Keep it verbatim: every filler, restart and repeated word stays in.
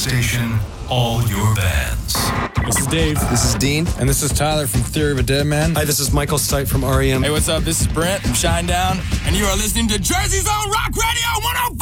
station, all your bands. This is Dave. This is Dean. And this is Tyler from Theory of a Dead Man. Hi, this is Michael Stipe from R E M. Hey, what's up? This is Brent from Shinedown. And you are listening to Jersey's Own Rock Radio one oh